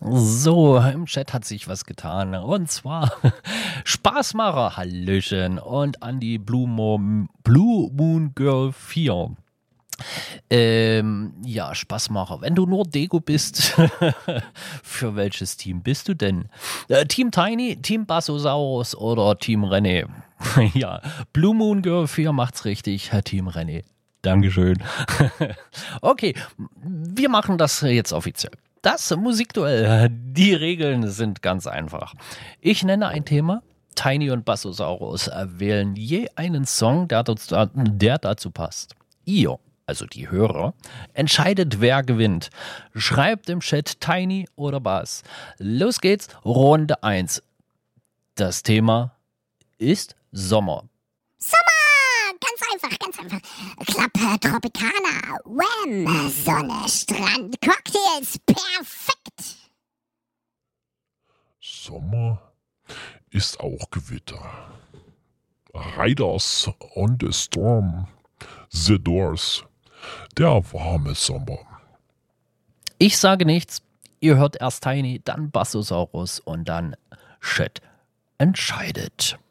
So, im Chat hat sich was getan. Und zwar Spaßmacher, Hallöchen. Und an die Blue Moon Girl 4. Ja, Spaßmacher. Wenn du nur Deko bist, für welches Team bist du denn? Team Tiny, Team Bassosaurus oder Team René? Ja, Blue Moon Girl 4 macht's richtig, Team René. Dankeschön. Okay, wir machen das jetzt offiziell. Das Musikduell. Die Regeln sind ganz einfach. Ich nenne ein Thema. Tiny und Bassosaurus wählen je einen Song, der dazu passt. Ihr, also die Hörer, entscheidet, wer gewinnt. Schreibt im Chat Tiny oder Bass. Los geht's, Runde 1. Das Thema ist Sommer. Sommer! Ganz einfach, ganz einfach. Klappe, Tropicana, Wham, Sonne, Strand, Cocktails, perfekt! Sommer ist auch Gewitter. Riders on the Storm, The Doors, der warme Sommer. Ich sage nichts. Ihr hört erst Tiny, dann Bassosaurus und dann Chat entscheidet.